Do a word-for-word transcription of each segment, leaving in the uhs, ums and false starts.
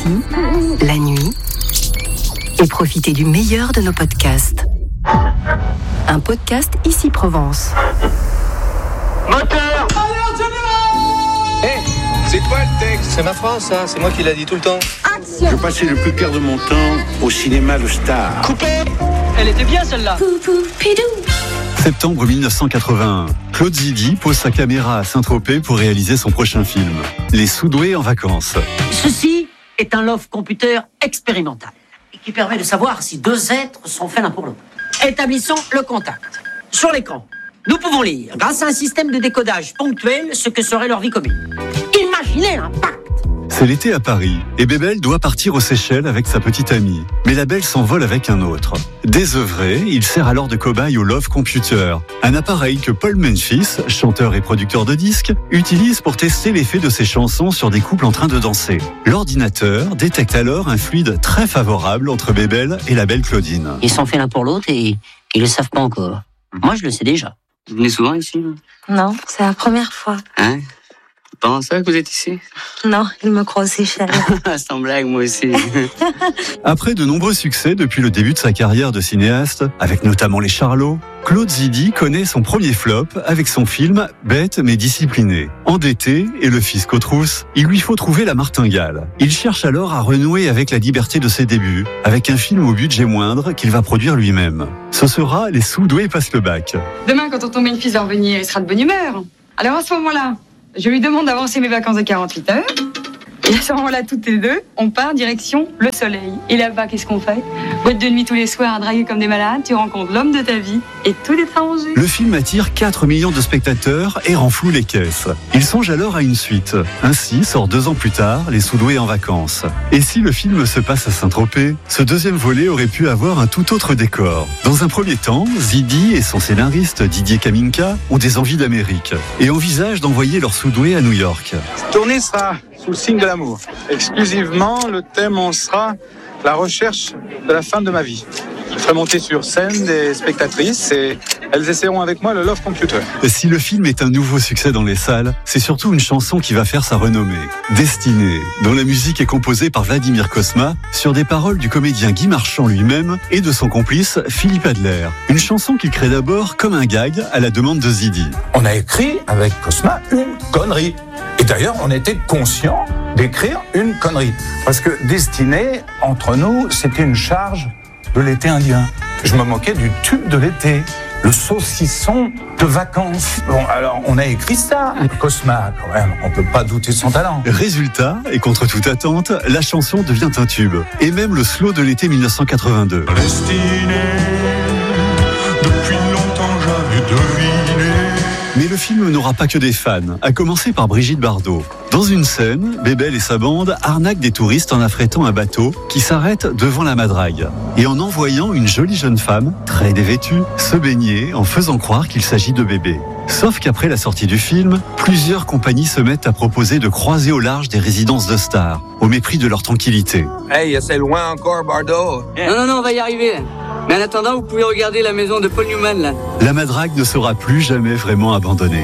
la nuit, et profitez du meilleur de nos podcasts. Un podcast Ici Provence. Moteur! Hé, hey, c'est quoi le texte? C'est ma phrase, ça. C'est moi qui l'a dit tout le temps. Action! Je passais le plus clair de mon temps au cinéma Le Star. Coupé! Elle était bien, celle-là. Septembre mille neuf cent quatre-vingt-un. Claude Zidi pose sa caméra à Saint-Tropez pour réaliser son prochain film. Les Soudoués en vacances. Ceci est un love computer expérimental et qui permet de savoir si deux êtres sont faits l'un pour l'autre. Établissons le contact. Sur l'écran, nous pouvons lire, grâce à un système de décodage ponctuel, ce que serait leur vie commune. Imaginez l'impact! C'est l'été à Paris et Bébel doit partir aux Seychelles avec sa petite amie. Mais la belle s'envole avec un autre. Désœuvré, il sert alors de cobaye au Love Computer, un appareil que Paul Memphis, chanteur et producteur de disques, utilise pour tester l'effet de ses chansons sur des couples en train de danser. L'ordinateur détecte alors un fluide très favorable entre Bébel et la belle Claudine. Ils sont faits l'un pour l'autre et ils le savent pas encore. Moi, je le sais déjà. Vous venez souvent ici? Non, c'est la première fois. Hein? Pendant ça que vous êtes ici? Non, il me croit aux Seychelles. Sans blague, moi aussi. Après de nombreux succès depuis le début de sa carrière de cinéaste, avec notamment Les Charlots, Claude Zidi connaît son premier flop avec son film Bête mais discipliné. Endetté et le fisc aux trousses, il lui faut trouver la martingale. Il cherche alors à renouer avec la liberté de ses débuts, avec un film au budget moindre qu'il va produire lui-même. Ce sera Les Soudoués passent le bac. Demain, quand tonton Memphis va revenir, il sera de bonne humeur. Alors à ce moment-là, je lui demande d'avancer mes vacances de quarante-huit heures. Et à ce moment-là, toutes les deux, on part direction le soleil. Et là-bas, qu'est-ce qu'on fait? Boîte de nuit tous les soirs à draguer comme des malades, tu rencontres l'homme de ta vie et tout est arrangé. Le film attire quatre millions de spectateurs et renfloue les caisses. Il songe alors à une suite. Ainsi sort deux ans plus tard Les Soudoués en vacances. Et si le film se passe à Saint-Tropez, ce deuxième volet aurait pu avoir un tout autre décor. Dans un premier temps, Zidi et son scénariste Didier Kaminka ont des envies d'Amérique et envisagent d'envoyer leurs Soudoués à New York. Tournée sera sous le signe de l'amour. Exclusivement, le thème en sera la recherche de la femme de ma vie. Je ferai monter sur scène des spectatrices et elles essaieront avec moi le Love Computer. Si le film est un nouveau succès dans les salles, c'est surtout une chanson qui va faire sa renommée. Destinée, dont la musique est composée par Vladimir Cosma, sur des paroles du comédien Guy Marchand lui-même et de son complice Philippe Adler. Une chanson qu'il crée d'abord comme un gag à la demande de Zidi. On a écrit avec Cosma une connerie. Et d'ailleurs, on était conscient d'écrire une connerie. Parce que Destinée, entre nous, c'était une charge de l'été indien. Je me moquais du tube de l'été, le saucisson de vacances. Bon, alors, on a écrit ça. Cosma, quand même, on peut pas douter de son talent. Résultat, et contre toute attente, la chanson devient un tube. Et même le slow de l'été dix-neuf cent quatre-vingt-deux. Destinée, depuis longtemps j'avais deviné. Mais le film n'aura pas que des fans, à commencer par Brigitte Bardot. Dans une scène, Bébel et sa bande arnaquent des touristes en affrétant un bateau qui s'arrête devant la Madrague et en envoyant une jolie jeune femme, très dévêtue, se baigner en faisant croire qu'il s'agit de bébé. Sauf qu'après la sortie du film, plusieurs compagnies se mettent à proposer de croiser au large des résidences de stars, au mépris de leur tranquillité. Hey, c'est loin encore, Bardot. Non, non, non, on va y arriver. Mais en attendant, vous pouvez regarder la maison de Paul Newman, là. La Madrague ne sera plus jamais vraiment abandonnée.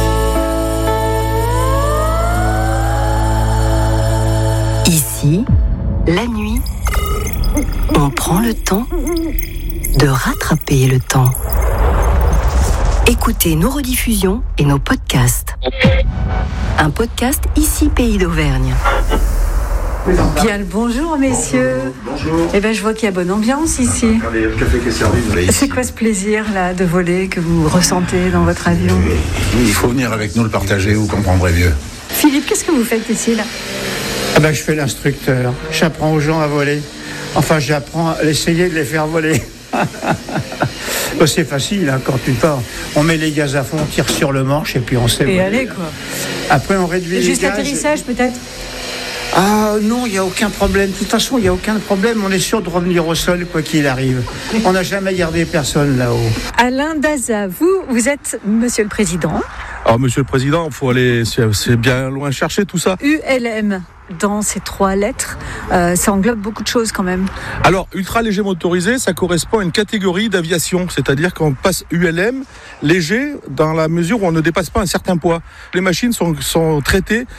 Ici, la nuit, on prend le temps de rattraper le temps. Écoutez nos rediffusions et nos podcasts. Un podcast Ici Pays d'Auvergne. Bien le bonjour, messieurs. Bonjour. Eh ben, je vois qu'il y a bonne ambiance ici. Regardez, le café qui est servi. C'est quoi ce plaisir là de voler que vous ressentez dans votre avion? Il faut venir avec nous le partager, vous comprendrez mieux. Philippe, qu'est-ce que vous faites ici là? Ah ben, je fais l'instructeur. J'apprends aux gens à voler. Enfin, j'apprends à essayer de les faire voler. Ben, c'est facile, hein, quand tu pars. On met les gaz à fond, on tire sur le manche et puis on sait. Et voler. allez quoi. Après, on réduit les Juste gaz. l'atterrissage peut-être? Ah non, il n'y a aucun problème. De toute façon, il n'y a aucun problème. On est sûr de revenir au sol, quoi qu'il arrive. On n'a jamais gardé personne là-haut. Alain Daza, vous, vous êtes Monsieur le Président. Alors, Monsieur le Président, faut aller, c'est, c'est bien loin chercher tout ça. U L M, dans ces trois lettres, euh, ça englobe beaucoup de choses quand même. Alors, ultra léger motorisé, ça correspond à une catégorie d'aviation, c'est-à-dire qu'on passe U L M léger dans la mesure où on ne dépasse pas un certain poids. Les machines sont, sont traitées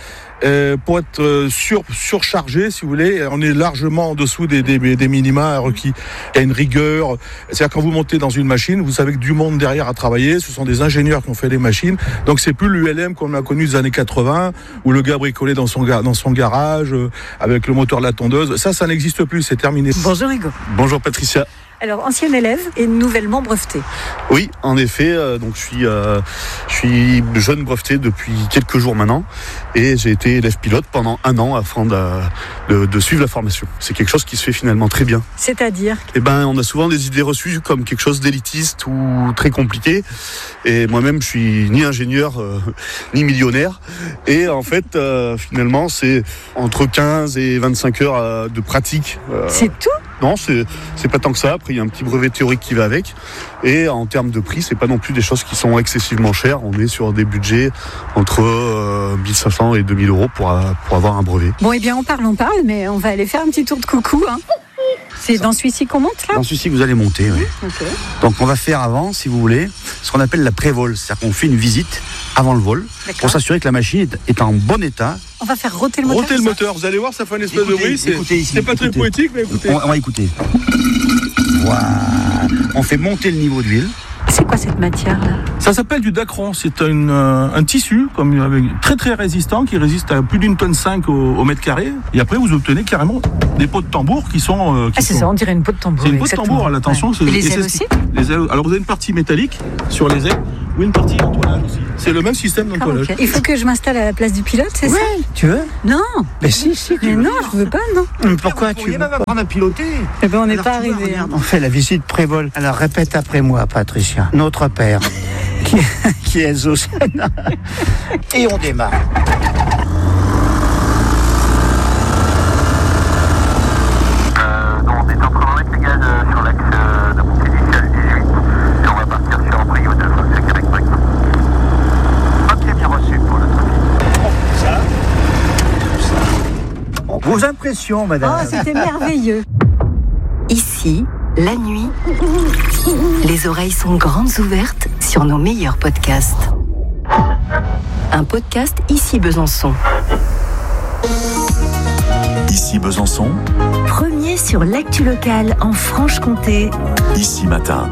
euh, pour être euh, sur, surchargé, si vous voulez. On est largement en dessous des, des, des minima requis. Il y a une rigueur. C'est-à-dire quand vous montez dans une machine, vous savez que du monde derrière a travaillé. Ce sont des ingénieurs qui ont fait les machines. Donc c'est plus l'U L M qu'on a connu des années quatre-vingts, où le gars bricolait dans son, ga- dans son garage euh, avec le moteur de la tondeuse. Ça, ça n'existe plus. C'est terminé. Bonjour Hugo. Bonjour Patricia. Alors, ancien élève et nouvellement breveté. Oui, en effet, euh, donc je suis, euh, je suis jeune breveté depuis quelques jours maintenant et j'ai été élève pilote pendant un an afin de, de, de suivre la formation. C'est quelque chose qui se fait finalement très bien. C'est-à-dire ? Eh ben, on a souvent des idées reçues comme quelque chose d'élitiste ou très compliqué. Et moi-même, je suis ni ingénieur euh, ni millionnaire. Et en fait, euh, finalement, c'est entre quinze et vingt-cinq heures euh, de pratique. Euh, c'est tout ? Non, c'est, c'est pas tant que ça. Après, il y a un petit brevet théorique qui va avec. Et en termes de prix, c'est pas non plus des choses qui sont excessivement chères. On est sur des budgets entre euh, mille cinq cents et deux mille euros pour, pour avoir un brevet. Bon, eh bien, on parle, on parle, mais on va aller faire un petit tour de coucou. Hein. C'est dans celui-ci qu'on monte, là ? Dans celui-ci que vous allez monter, oui. Okay. Donc, on va faire avant, si vous voulez, ce qu'on appelle la pré-vol. C'est-à-dire qu'on fait une visite avant le vol D'accord. pour s'assurer que la machine est, est en bon état. On va faire rôter le moteur. Rôter le moteur, vous allez voir, ça fait une espèce écoutez, de bruit. C'est, écoutez ici, c'est pas écoutez. très poétique, mais écoutez. On, on va écouter. Voilà. On fait monter le niveau d'huile. C'est quoi cette matière-là ? Ça s'appelle du dacron. C'est une, euh, un tissu comme, avec, très très résistant qui résiste à plus d'une tonne cinq au, au mètre carré. Et après, vous obtenez carrément des pots de tambour qui sont. Euh, qui ah, c'est sont... ça, on dirait une peau de tambour. C'est une peau de tambour, là, attention. Ouais. C'est, et les et ailes c'est, aussi les ailes. Alors, vous avez une partie métallique sur les ailes ou une partie d'entoilage aussi. C'est le même système d'entoilage. Ah, okay. Il faut que je m'installe à la place du pilote, c'est ouais, ça ? Tu veux ? Non. Mais si, si, tu Mais veux. non, je veux pas, non. Mais pourquoi Vous tu pourriez veux même apprendre à piloter. Eh ben, on n'est Alors, pas tu vois, arrivé. regarde, on fait la visite pré-vol. Alors répète après moi, Patricia. Notre père, qui, qui est Zosana. Et on démarre. Euh, non, on est en train de mettre les gaz euh, sur l'axe euh, de montée initiale dix-huit. Et on va partir sur un brio de cinq avec Mike. Ok, bien reçu pour le trafic. Ça. Ça. Vos impressions, madame. Oh, c'était merveilleux. Ici, la nuit, les oreilles sont grandes ouvertes sur nos meilleurs podcasts. Un podcast Ici Besançon. Ici Besançon, Premier sur l'actu locale en Franche-Comté. Ici Matin.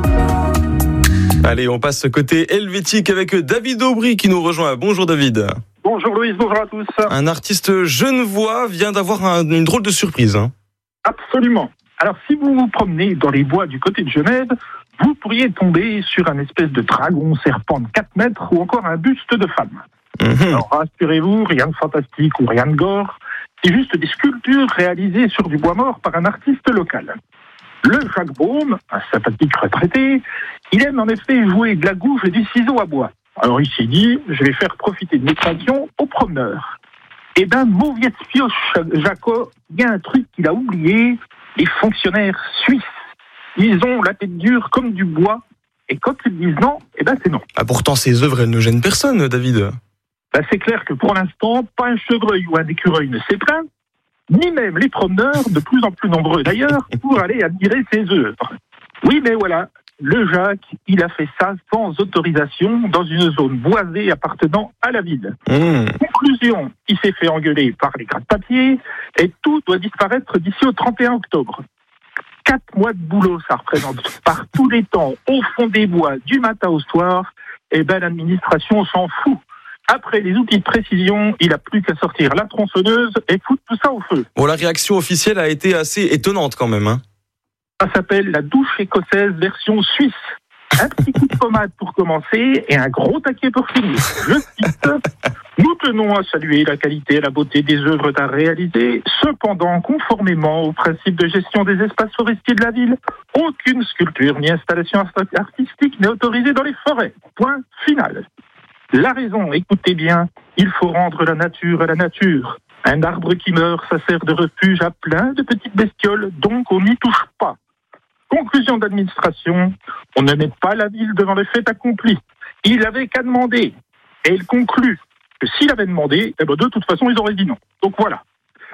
Allez, on passe côté helvétique avec David Aubry qui nous rejoint. Bonjour David. Bonjour Louise, bonjour à tous. Un artiste genevois vient d'avoir un, une drôle de surprise. Hein. Absolument. Alors si vous vous promenez dans les bois du côté de Genève, vous pourriez tomber sur un espèce de dragon serpent de quatre mètres ou encore un buste de femme. Mmh. Alors rassurez-vous, rien de fantastique ou rien de gore, c'est juste des sculptures réalisées sur du bois mort par un artiste local. Le Jacques Baume, un sympathique retraité, il aime en effet jouer de la gouge et du ciseau à bois. Alors il s'est dit, je vais faire profiter de mes passions aux promeneurs. Eh ben, mauvaise pioche, Jaco, il y a un truc qu'il a oublié, les fonctionnaires suisses. Ils ont la tête dure comme du bois, et quand ils disent non, eh ben c'est non. Ah, pourtant, ces œuvres, elles ne gênent personne, David. Ben, c'est clair que pour l'instant, pas un chevreuil ou un écureuil ne s'est plaint, ni même les promeneurs, de plus en plus nombreux d'ailleurs, pour aller admirer ses œuvres. Oui, mais voilà, le Jacques, il a fait ça sans autorisation dans une zone boisée appartenant à la ville. Mmh. Conclusion, il s'est fait engueuler par les gratte-papiers et tout doit disparaître d'ici au trente et un octobre. Quatre mois de boulot, ça représente par tous les temps, au fond des bois, du matin au soir, et ben l'administration s'en fout. Après les outils de précision, il n'a plus qu'à sortir la tronçonneuse et foutre tout ça au feu. Bon, la réaction officielle a été assez étonnante quand même. Hein. Ça s'appelle la douche écossaise version suisse. Un petit coup de pommade pour commencer et un gros taquet pour finir. Je cite, nous tenons à saluer la qualité et la beauté des œuvres d'art réalisées. Cependant, conformément au principe de gestion des espaces forestiers de la ville, aucune sculpture ni installation artistique n'est autorisée dans les forêts. Point final. La raison, écoutez bien, il faut rendre la nature à la nature. Un arbre qui meurt, ça sert de refuge à plein de petites bestioles, donc on n'y touche pas. Conclusion d'administration, on ne met pas la ville devant le fait accompli. Il avait qu'à demander. Et il conclut que s'il avait demandé, eh ben de toute façon, ils auraient dit non. Donc voilà.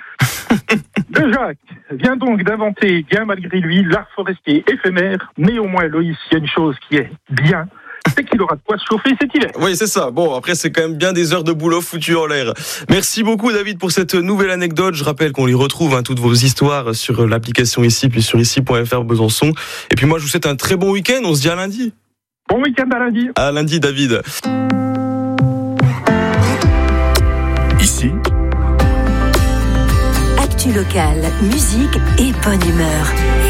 Le Jacques vient donc d'inventer, bien malgré lui, l'art forestier éphémère, mais au moins, Loïs, il y a une chose qui est bien, c'est qu'il aura de quoi se chauffer cet hiver. Oui, c'est ça. Bon, après, c'est quand même bien des heures de boulot foutues en l'air. Merci beaucoup, David, pour cette nouvelle anecdote. Je rappelle qu'on y retrouve hein, toutes vos histoires sur l'application ici, puis sur ici point f r Besançon. Et puis moi, je vous souhaite un très bon week-end. On se dit à lundi. Bon week-end à lundi. À lundi, David. Ici, Actu locale, musique et bonne humeur.